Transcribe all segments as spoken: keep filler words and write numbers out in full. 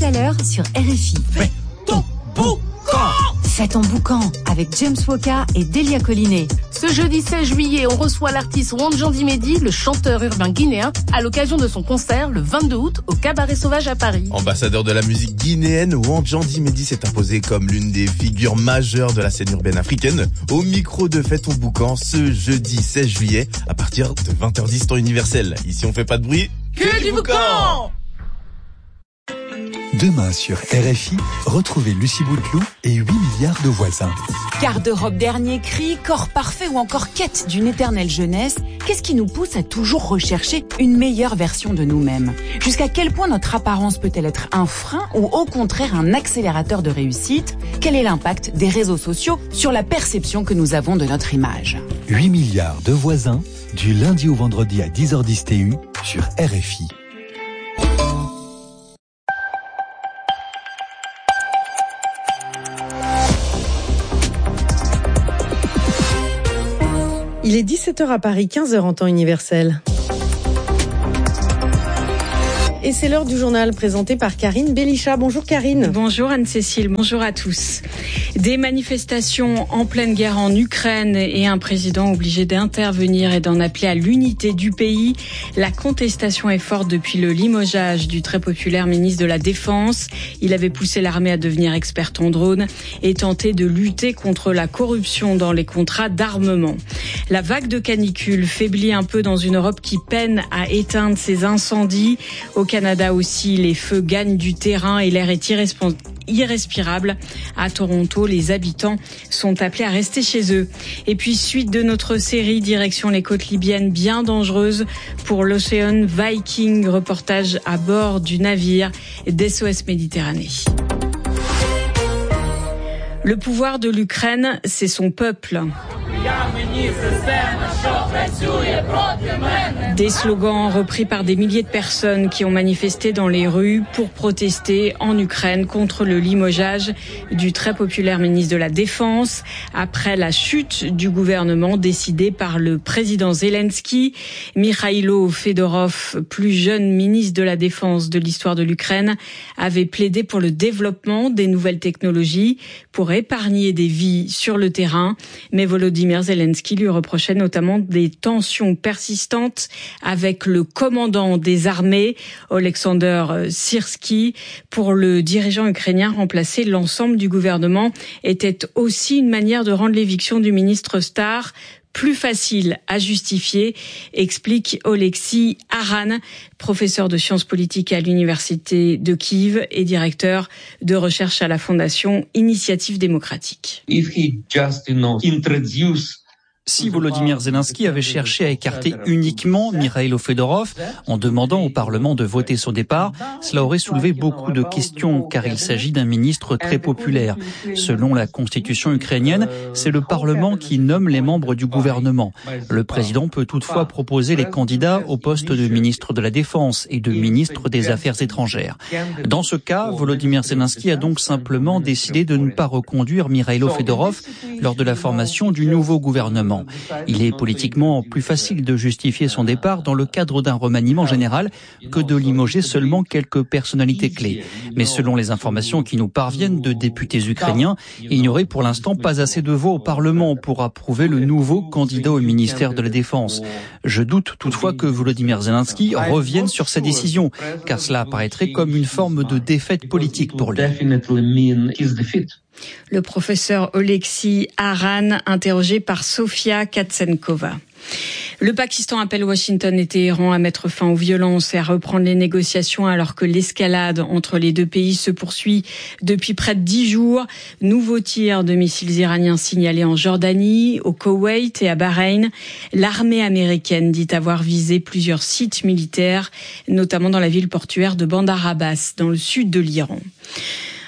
à l'heure sur R F I. Fais ton boucan! Fais ton boucan avec James Woka et Delia Collinet. Ce jeudi seize juillet, on reçoit l'artiste Wanjandi Mehdi, le chanteur urbain guinéen, à l'occasion de son concert le vingt-deux août au Cabaret Sauvage à Paris. Ambassadeur de la musique guinéenne, Wanjandi Mehdi s'est imposé comme l'une des figures majeures de la scène urbaine africaine. Au micro de Fais ton boucan, ce jeudi seize juillet, à partir de vingt heures dix temps universel. Ici, on fait pas de bruit. Que, que du boucan! Demain sur R F I, retrouvez Lucie Bouteloup et huit milliards de voisins. Garde-robe dernier cri, corps parfait ou encore quête d'une éternelle jeunesse, qu'est-ce qui nous pousse à toujours rechercher une meilleure version de nous-mêmes? Jusqu'à quel point notre apparence peut-elle être un frein ou au contraire un accélérateur de réussite? Quel est l'impact des réseaux sociaux sur la perception que nous avons de notre image? huit milliards de voisins, du lundi au vendredi à dix heures dix T U sur R F I. Il est dix-sept heures à Paris, quinze heures en temps universel. Et c'est l'heure du journal présenté par Karine Belisha. Bonjour Karine. Bonjour Anne-Cécile, bonjour à tous. Des manifestations en pleine guerre en Ukraine et un président obligé d'intervenir et d'en appeler à l'unité du pays. La contestation est forte depuis le limogeage du très populaire ministre de la Défense. Il avait poussé l'armée à devenir experte en drone et tenté de lutter contre la corruption dans les contrats d'armement. La vague de canicule faiblit un peu dans une Europe qui peine à éteindre ses incendies. Au Canada aussi, les feux gagnent du terrain et l'air est irresponsable. irrespirable. À Toronto, les habitants sont appelés à rester chez eux. Et puis, suite de notre série, direction les côtes libyennes bien dangereuses pour l'Ocean Viking, reportage à bord du navire d'S O S Méditerranée. Le pouvoir de l'Ukraine, c'est son peuple. Des slogans repris par des milliers de personnes qui ont manifesté dans les rues pour protester en Ukraine contre le limogeage du très populaire ministre de la Défense après la chute du gouvernement décidé par le président Zelensky. Mikhailo Fedorov, plus jeune ministre de la Défense de l'histoire de l'Ukraine, avait plaidé pour le développement des nouvelles technologies pour épargner des vies sur le terrain. Mais Volodymyr Zelensky lui reprochait notamment des tensions persistantes avec le commandant des armées, Oleksandr Syrsky. Pour le dirigeant ukrainien, remplacer l'ensemble du gouvernement était aussi une manière de rendre l'éviction du ministre Star plus facile à justifier, explique Oleksiy Aran, professeur de sciences politiques à l'université de Kiev et directeur de recherche à la fondation Initiative démocratique. If he just, you know, introduce Si Volodymyr Zelensky avait cherché à écarter uniquement Mikhailo Fedorov en demandant au Parlement de voter son départ, cela aurait soulevé beaucoup de questions car il s'agit d'un ministre très populaire. Selon la constitution ukrainienne, c'est le Parlement qui nomme les membres du gouvernement. Le président peut toutefois proposer les candidats au poste de ministre de la Défense et de ministre des Affaires étrangères. Dans ce cas, Volodymyr Zelensky a donc simplement décidé de ne pas reconduire Mikhailo Fedorov lors de la formation du nouveau gouvernement. Il est politiquement plus facile de justifier son départ dans le cadre d'un remaniement général que de limoger seulement quelques personnalités clés. Mais selon les informations qui nous parviennent de députés ukrainiens, il n'y aurait pour l'instant pas assez de voix au Parlement pour approuver le nouveau candidat au ministère de la Défense. Je doute toutefois que Volodymyr Zelensky revienne sur sa décision, car cela apparaîtrait comme une forme de défaite politique pour lui. Le professeur Oleksiy Aran, interrogé par Sofia Katsenkova. Le Pakistan appelle Washington et Téhéran à mettre fin aux violences et à reprendre les négociations alors que l'escalade entre les deux pays se poursuit depuis près de dix jours. Nouveaux tirs de missiles iraniens signalés en Jordanie, au Koweït et à Bahreïn. L'armée américaine dit avoir visé plusieurs sites militaires, notamment dans la ville portuaire de Bandar Abbas, dans le sud de l'Iran.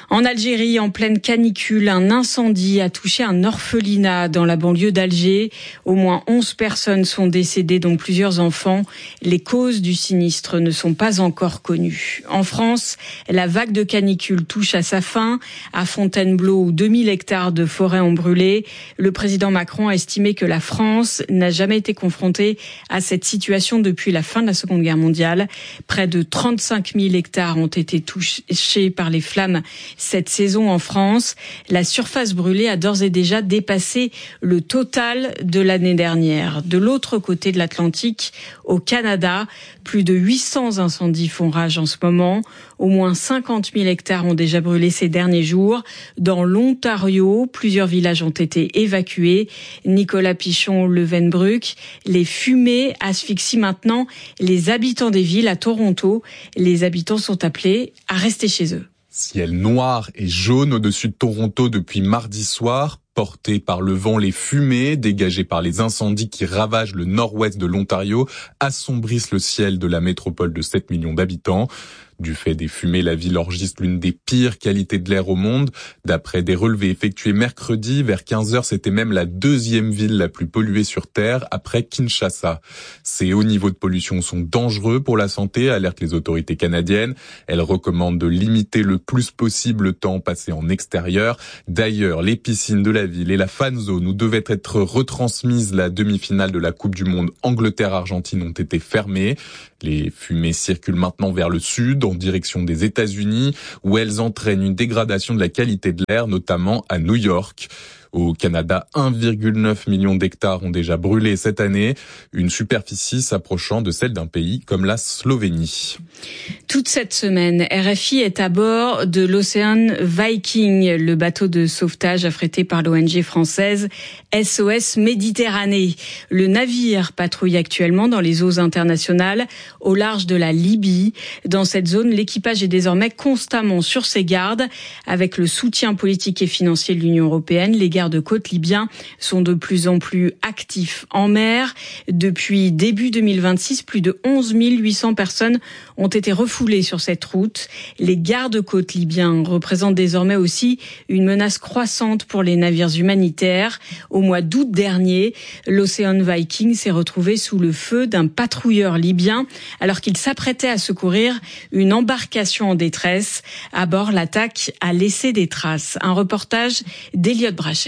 En Algérie, en pleine canicule, un incendie a touché un orphelinat dans la banlieue d'Alger. Au moins onze personnes sont décédées, dont plusieurs enfants. Les causes du sinistre ne sont pas encore connues. En France, la vague de canicule touche à sa fin. À Fontainebleau, où deux mille hectares de forêt ont brûlé, le président Macron a estimé que la France n'a jamais été confrontée à cette situation depuis la fin de la Seconde Guerre mondiale. Près de trente-cinq mille hectares ont été touchés par les flammes cette saison en France. La surface brûlée a d'ores et déjà dépassé le total de l'année dernière. De l'autre côté de l'Atlantique, au Canada, plus de huit cents incendies font rage en ce moment. Au moins cinquante mille hectares ont déjà brûlé ces derniers jours. Dans l'Ontario, plusieurs villages ont été évacués. Nicolas Pichon, Levenbruck, les fumées asphyxient maintenant les habitants des villes. À Toronto, les habitants sont appelés à rester chez eux. Ciel noir et jaune au-dessus de Toronto depuis mardi soir. Portés par le vent, les fumées dégagées par les incendies qui ravagent le nord-ouest de l'Ontario assombrissent le ciel de la métropole de sept millions d'habitants. Du fait des fumées, la ville enregistre l'une des pires qualités de l'air au monde. D'après des relevés effectués mercredi, vers quinze heures, c'était même la deuxième ville la plus polluée sur Terre, après Kinshasa. Ces hauts niveaux de pollution sont dangereux pour la santé, alertent les autorités canadiennes. Elles recommandent de limiter le plus possible le temps passé en extérieur. D'ailleurs, les piscines de la ville et la fan zone où devait être retransmise la demi-finale de la Coupe du Monde Angleterre-Argentine ont été fermées. Les fumées circulent maintenant vers le sud, en direction des États-Unis, où elles entraînent une dégradation de la qualité de l'air, notamment à New York. Au Canada, un virgule neuf million d'hectares ont déjà brûlé cette année, une superficie s'approchant de celle d'un pays comme la Slovénie. Toute cette semaine, R F I est à bord de l'Ocean Viking, le bateau de sauvetage affrété par l'O N G française S O S Méditerranée. Le navire patrouille actuellement dans les eaux internationales au large de la Libye. Dans cette zone, l'équipage est désormais constamment sur ses gardes. Avec le soutien politique et financier de l'Union européenne, les gardes-côtes libyens sont de plus en plus actifs en mer. Depuis début deux mille vingt-six, plus de onze mille huit cents personnes ont été refoulées sur cette route. Les gardes-côtes libyens représentent désormais aussi une menace croissante pour les navires humanitaires. Au mois d'août dernier, l'Ocean Viking s'est retrouvé sous le feu d'un patrouilleur libyen alors qu'il s'apprêtait à secourir une embarcation en détresse. À bord, l'attaque a laissé des traces. Un reportage d'Eliott Brachet.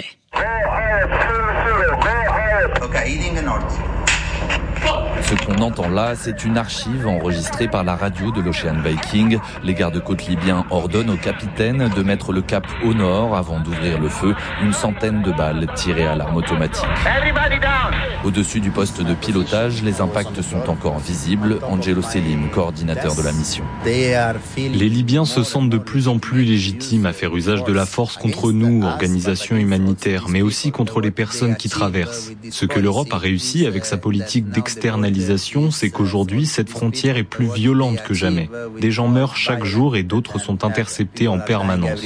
Ce qu'on entend là, c'est une archive enregistrée par la radio de l'Ocean Viking. Les gardes-côtes libyens ordonnent au capitaine de mettre le cap au nord avant d'ouvrir le feu. Une centaine de balles tirées à l'arme automatique. Au-dessus du poste de pilotage, les impacts sont encore visibles. Angelo Selim, coordinateur de la mission. Les Libyens se sentent de plus en plus légitimes à faire usage de la force contre nous, organisations humanitaires, mais aussi contre les personnes qui traversent. Ce que l'Europe a réussi avec sa politique d'externalisation, c'est qu'aujourd'hui, cette frontière est plus violente que jamais. Des gens meurent chaque jour et d'autres sont interceptés en permanence.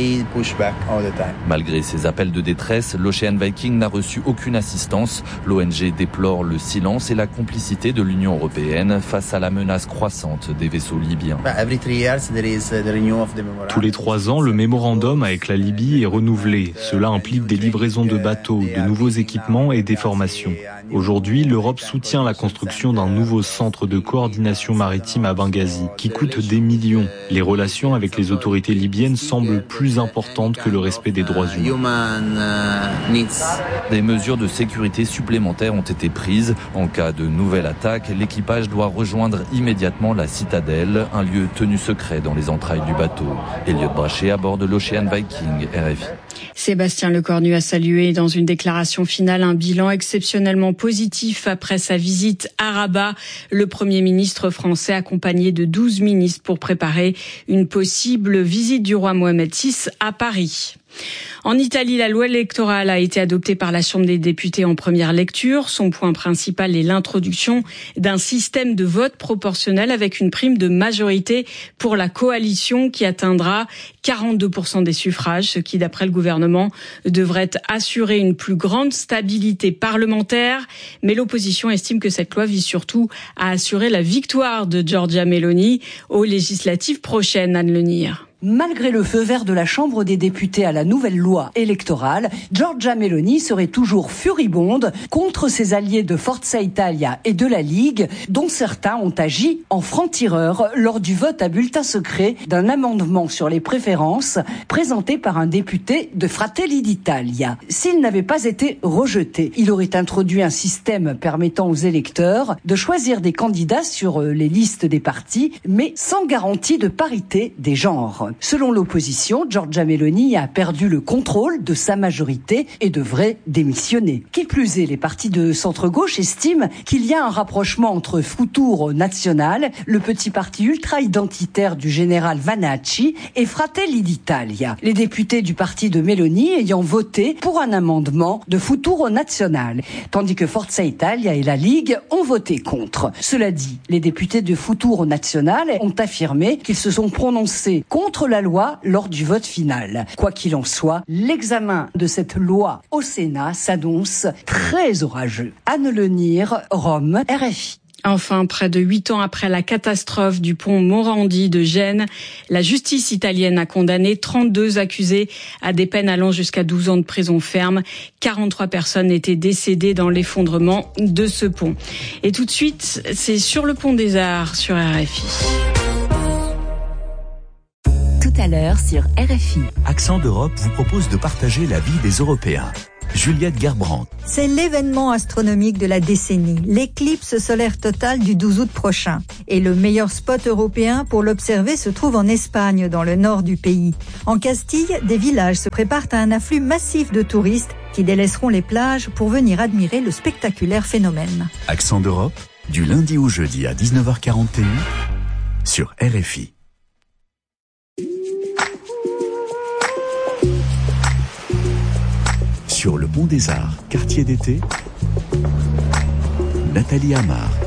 Malgré ces appels de détresse, l'Ocean Viking n'a reçu aucune assistance. L'O N G déplore le silence et la complicité de l'Union européenne face à la menace croissante des vaisseaux libyens. Tous les trois ans, le mémorandum avec la Libye est renouvelé. Cela implique des livraisons de bateaux, de nouveaux équipements et des formations. Aujourd'hui, l'Europe soutient la construction d'un nouveau centre de coordination maritime à Benghazi, qui coûte des millions. Les relations avec les autorités libyennes semblent plus importantes que le respect des droits humains. Des mesures de sécurité supplémentaires ont été prises. En cas de nouvelle attaque, l'équipage doit rejoindre immédiatement la citadelle, un lieu tenu secret dans les entrailles du bateau. Eliott Brachet à bord de l'Ocean Viking, R F I. Sébastien Lecornu a salué dans une déclaration finale un bilan exceptionnellement positif après sa visite à Rabat. Le Premier ministre français accompagné de douze ministres pour préparer une possible visite du roi Mohamed six à Paris. En Italie, la loi électorale a été adoptée par la Chambre des députés en première lecture. Son point principal est l'introduction d'un système de vote proportionnel avec une prime de majorité pour la coalition qui atteindra quarante-deux pour cent des suffrages, ce qui, d'après le gouvernement, devrait assurer une plus grande stabilité parlementaire. Mais l'opposition estime que cette loi vise surtout à assurer la victoire de Giorgia Meloni aux législatives prochaines, Anne Lenir. Malgré le feu vert de la Chambre des députés à la nouvelle loi électorale, Giorgia Meloni serait toujours furibonde contre ses alliés de Forza Italia et de la Ligue, dont certains ont agi en franc-tireur lors du vote à bulletin secret d'un amendement sur les préférences présenté par un député de Fratelli d'Italia. S'il n'avait pas été rejeté, il aurait introduit un système permettant aux électeurs de choisir des candidats sur les listes des partis, mais sans garantie de parité des genres. Selon l'opposition, Giorgia Meloni a perdu le contrôle de sa majorité et devrait démissionner. Qui plus est, les partis de centre-gauche estiment qu'il y a un rapprochement entre Futuro Nazionale, le petit parti ultra-identitaire du général Vanacci, et Fratelli d'Italia, les députés du parti de Meloni ayant voté pour un amendement de Futuro Nazionale, tandis que Forza Italia et la Ligue ont voté contre. Cela dit, les députés de Futuro Nazionale ont affirmé qu'ils se sont prononcés contre la loi lors du vote final. Quoi qu'il en soit, l'examen de cette loi au Sénat s'annonce très orageux. Anne Lenire, Rome, R F I. Enfin, près de huit ans après la catastrophe du pont Morandi de Gênes, la justice italienne a condamné trente-deux accusés à des peines allant jusqu'à douze ans de prison ferme. quarante-trois personnes étaient décédées dans l'effondrement de ce pont. Et tout de suite, c'est sur le pont des Arts sur R F I. Tout à l'heure sur R F I. Accent d'Europe vous propose de partager la vie des Européens. Juliette Gerbrandt. C'est l'événement astronomique de la décennie, l'éclipse solaire totale du douze août prochain. Et le meilleur spot européen pour l'observer se trouve en Espagne, dans le nord du pays. En Castille, des villages se préparent à un afflux massif de touristes qui délaisseront les plages pour venir admirer le spectaculaire phénomène. Accent d'Europe, du lundi au jeudi à dix-neuf heures quarante et un sur R F I. Sur le Pont des Arts, quartier d'été, Nathalie Amar.